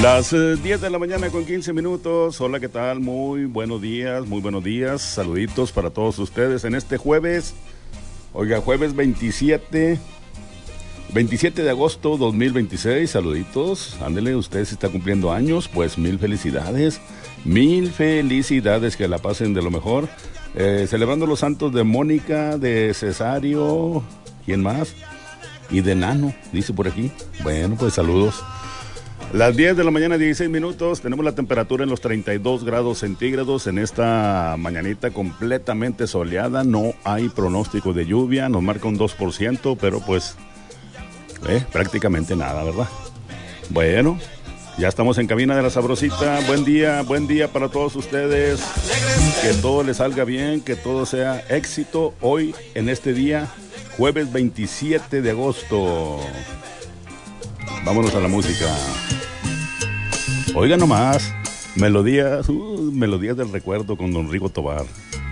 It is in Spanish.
Las 10 de la mañana con 15 minutos. Hola, ¿qué tal? Muy buenos días, muy buenos días. Saluditos para todos ustedes en este jueves. Oiga, jueves 27 de agosto 2026. Saluditos. Ándele, usted si está cumpliendo años, pues mil felicidades. Mil felicidades, que la pasen de lo mejor. Celebrando los santos de Mónica, de Cesario, ¿quién más? Y de Nano, dice por aquí. Bueno, pues saludos. Las 10 de la mañana, 16 minutos, tenemos la temperatura en los 32 grados centígrados en esta mañanita completamente soleada, no hay pronóstico de lluvia, nos marca un 2%, pero pues prácticamente nada, ¿verdad? Bueno, ya estamos en cabina de la Sabrosita, buen día para todos ustedes, que todo les salga bien, que todo sea éxito hoy en este día, jueves 27 de agosto. Vámonos a la música. Oiga nomás, melodías del recuerdo con don Rigo Tobar.